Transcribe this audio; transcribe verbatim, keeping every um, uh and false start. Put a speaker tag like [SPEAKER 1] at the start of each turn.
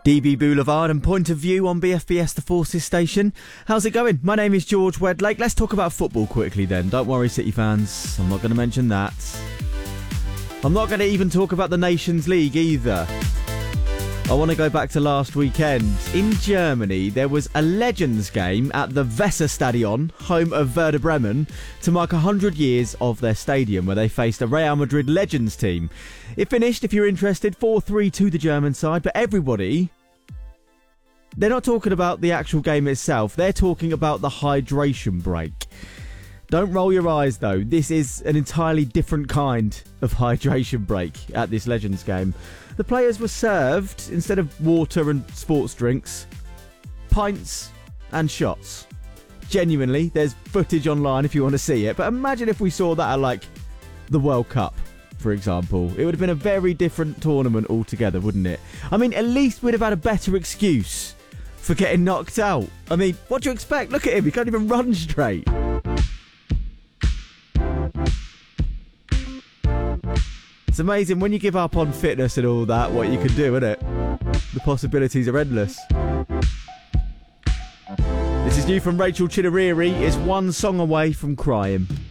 [SPEAKER 1] D B Boulevard and Point of View on B F B S The Forces station. How's it going? My name is George Wedlake. Let's talk about football quickly then. Don't worry, City fans. I'm not going to mention that. I'm not going to even talk about the Nations League either. I want to go back to last weekend. In Germany, there was a Legends game at the Weserstadion, home of Werder Bremen, to mark one hundred years of their stadium, where they faced a Real Madrid Legends team. It finished, if you're interested, four three to the German side, but everybody... They're not talking about the actual game itself. They're talking about the hydration break. Don't roll your eyes, though. This is an entirely different kind of hydration break at this Legends game. The players were served, instead of water and sports drinks, pints and shots. Genuinely, there's footage online if you want to see it. But imagine if we saw that at, like, the World Cup, for example. It would have been a very different tournament altogether, wouldn't it? I mean, at least we'd have had a better excuse for getting knocked out. I mean, what do you expect? Look at him. He can't even run straight. It's amazing when you give up on fitness and all that, what you can do, isn't it? The possibilities are endless. This is new from Rachel Chidoriri. It's One Song Away from Crying.